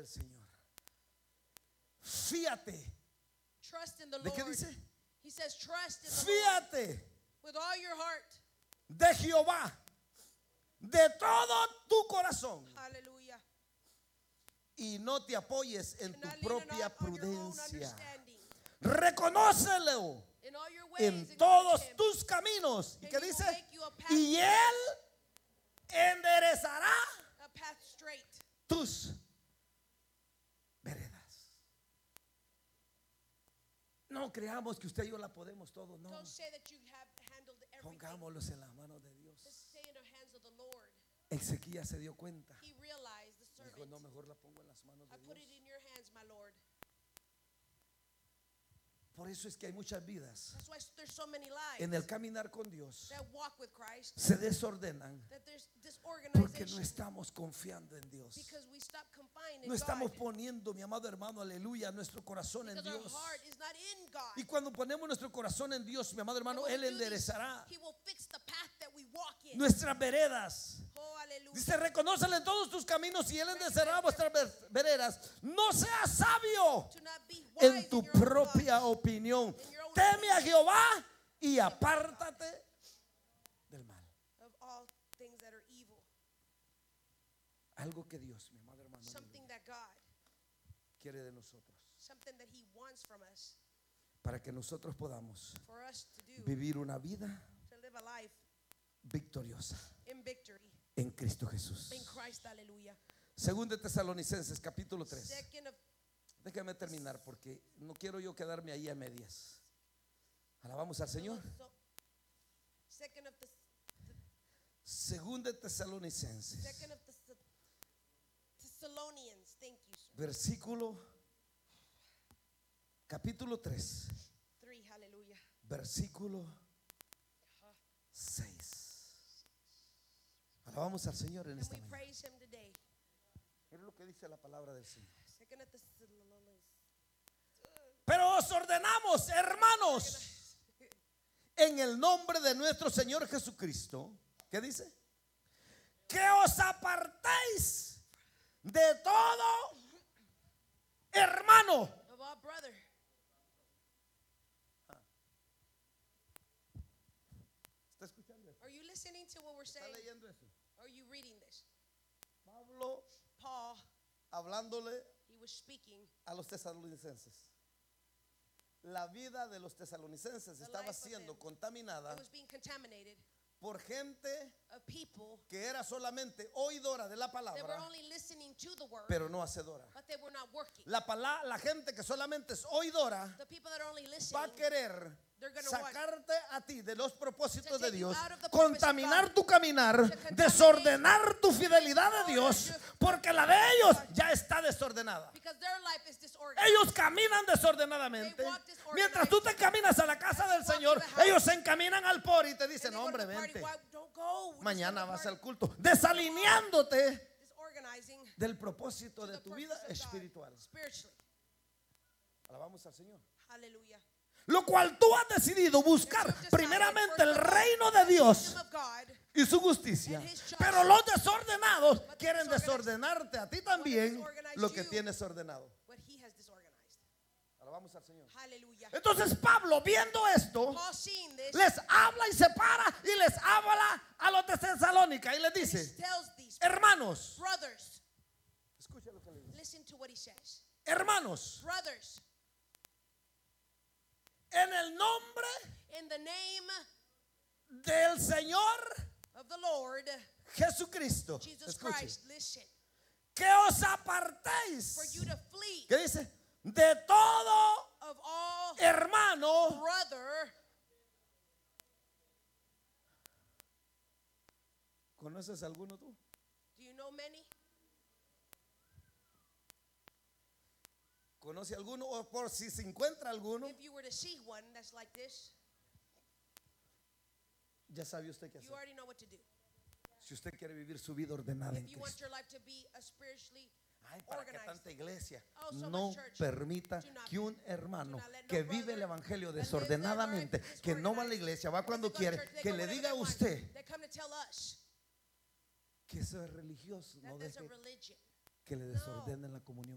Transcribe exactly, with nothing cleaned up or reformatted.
Señor. Fíate. Trust in the ¿De qué Lord. dice? He says trust in the Lord Fíate with all your heart. de Jehová de todo tu corazón Hallelujah. y no te apoyes en Do tu not lean propia on- on your own prudencia. understanding. Reconócelo In all your ways, en acknowledge todos him, tus caminos. ¿Y and qué he will dice? make you a path Y straight. él enderezará A path straight. tus veredas. No creamos que usted y yo la podemos todo, no. Don't say that you have handled everything. Pongámoslos en las manos de Dios. Just stay in the hands of the Lord. Ezequías se dio cuenta. He realized the Dijo, servant. no, mejor la pongo en las manos I de put it Dios. in your hands, my Lord. Por eso es que hay muchas vidas That's why there's so many lives en el caminar con Dios that walk with Christ, se desordenan that there's porque no disorganization estamos confiando en Dios. because we stop confiding in No estamos God. poniendo, mi amado hermano, aleluya, nuestro corazón en Because our Dios. heart is not in God. Y cuando ponemos nuestro corazón en Dios, mi amado And hermano, when Él we do this, enderezará He will fix the path that we walk in. nuestras veredas. Oh, hallelujah. Dice, reconócele en todos tus caminos y Él enderezará vuestras ver- veredas. No seas sabio To not be wise en tu in your own propia thoughts. opinión. In your own Teme a Jehová y apártate del mal. of all things that are evil. Algo que Dios, mi amado hermano, Something that God, quiere de nosotros, something that He wants from us, para que nosotros podamos for us to do, vivir una vida to live a life victoriosa in victory en Cristo Jesús. in Christ. Hallelujah. Según de Tesalonicenses capítulo tres. Second of Déjame terminar porque no quiero yo quedarme ahí a medias. Alabamos al Señor. so- Second of the Según de Tesalonicenses Second of the Thessalonians. Thank you, sir. versículo capítulo tres, Three. Hallelujah. versículo seis. Alabamos al Señor en And esta we mañana. praise Him today. Mira lo que dice la palabra del Señor. Second of the Thessalonians. Pero os ordenamos, hermanos, en el nombre de nuestro Señor Jesucristo, ¿qué dice? Que os apartéis de todo hermano. Of our brother. ¿Está escuchando esto? Are you listening to what we're ¿Está saying? leyendo eso? Or are you reading this? Pablo Paul, hablándole he was speaking. a los tesalonicenses. La vida de los tesalonicenses The estaba life of siendo them. contaminada It was being contaminated por gente of people que era solamente oidora de la that were palabra, only listening to the word, pero no hacedora. but they were not working. La, pala- la gente que solamente es oidora The people that are only va listening, a querer they're gonna want sacarte a ti de los propósitos to de take you Dios, out of the purpose of contaminar God, tu caminar, contaminate, desordenar tu fidelidad a Dios, porque la de ellos ya está desordenada. because their life is disorganized. Ellos caminan desordenadamente. They walk disorganized. Mientras tú te caminas a la casa del As you walk Señor, to the house, ellos se encaminan al por y te And dicen, they no, go to hombre, the party. vente. Why don't go? We're just Mañana gonna vas party. al culto, desalineándote Disorganizing del propósito to de the tu purpose vida of God, espiritual. spiritually. Alabamos al Señor. Hallelujah. Lo cual tú has decidido buscar That you've decided, primeramente el first of all, reino de the Dios kingdom of God, y su justicia. and his justice. Pero los desordenados But the quieren disorganized desordenarte a ti también disorganize lo que you. tienes ordenado. what he has disorganized. Alabamos al Señor. Hallelujah. Entonces Pablo, viendo esto, Paul seeing this, les habla y se para y les habla a los de Tesalónica y les he dice, tells these hermanos, brothers, escucha lo que le dice, listen to what he says. hermanos, Brothers, en el nombre in the name del Señor of the Lord Jesucristo, Jesus escuche, Christ, listen, que os apartéis, for you to flee ¿qué dice? De todo of all hermano brother. ¿Conoces alguno tú? Do you know many? ¿Conoce alguno? O por si se encuentra alguno, If you were to see one that's like this, ya sabe usted qué you hacer. already know what to do. Si usted quiere vivir su vida ordenada en If you want Cristo. your life to be a spiritually Ay, ¿para qué organized. tanta iglesia? Oh, so No much church. permita Do not- que un hermano do not let no que brother vive el evangelio that lives desordenadamente, their life que no va a la disorganized, iglesia, va and cuando they go to quiere, church, they que go le whenever diga a they want. usted They come to tell us que eso es religioso, that no there's a deje religion. que le desordenen la comunión.